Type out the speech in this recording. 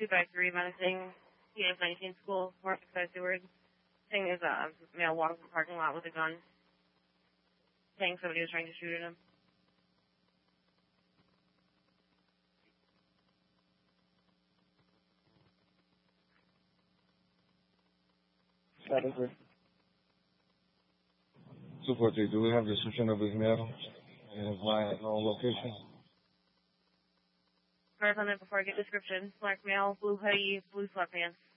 253 menacing PS19 school, North Side Seward. Saying there's a male walking in the parking lot with a gun. Saying somebody was trying to shoot at him. Status, sir. 243, do we have the description of his male and his location? First on it before I get description. Black male, blue hoodie, blue sweatpants.